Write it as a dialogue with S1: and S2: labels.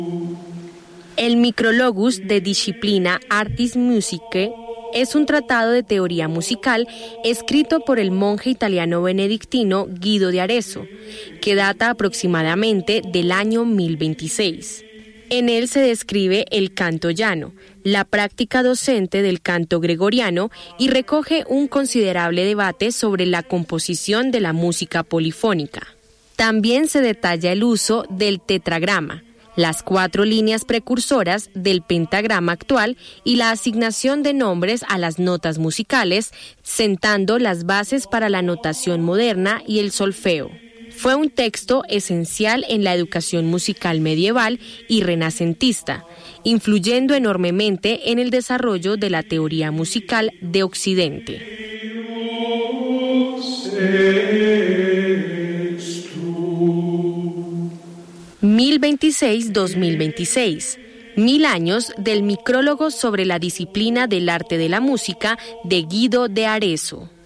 S1: El Micrologus de disciplina Artis Musicae es un tratado de teoría musical escrito por el monje italiano benedictino Guido de Arezzo, que data aproximadamente del año 1026. En él se describe el canto llano, la práctica docente del canto gregoriano y recoge un considerable debate sobre la composición de la música polifónica. También se detalla el uso del tetragrama, las 4 líneas precursoras del pentagrama actual y la asignación de nombres a las notas musicales, sentando las bases para la notación moderna y el solfeo. Fue un texto esencial en la educación musical medieval y renacentista, influyendo enormemente en el desarrollo de la teoría musical de Occidente. 1026-2026. 1000 años del micrólogo sobre la disciplina del arte de la música de Guido de Arezzo.